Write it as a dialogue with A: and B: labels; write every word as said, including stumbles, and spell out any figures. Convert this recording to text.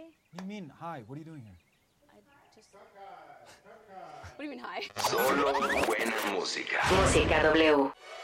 A: Hi.
B: What do you mean, hi? What are you doing here?
A: I just... What do you mean, hi?
C: Solo buena música.
D: Música W.